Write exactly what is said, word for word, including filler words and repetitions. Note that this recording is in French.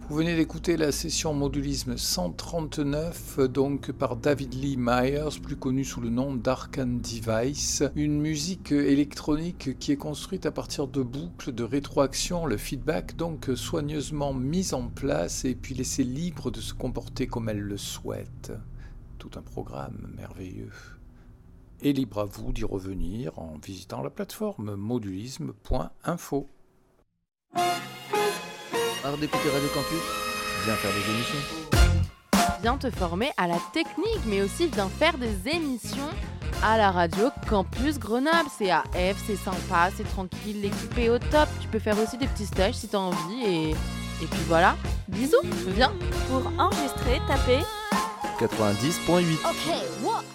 Vous venez d'écouter la session Modulisme cent trente-neuf, donc par David Lee Myers, plus connu sous le nom d'Arcane Device. Une musique électronique qui est construite à partir de boucles de rétroaction, le feedback donc soigneusement mis en place et puis laissée libre de se comporter comme elle le souhaite. Tout un programme merveilleux. Et libre à vous d'y revenir en visitant la plateforme modulisme point info. Marre d'écouter Radio Campus, viens faire des émissions. Viens te former à la technique, mais aussi viens faire des émissions à la Radio Campus Grenoble. C'est A F, c'est sympa, c'est tranquille, l'équipe est au top. Tu peux faire aussi des petits stages si t'as envie et, et puis voilà. Bisous, viens. Pour enregistrer, tapez quatre-vingt-dix virgule huit. OK, what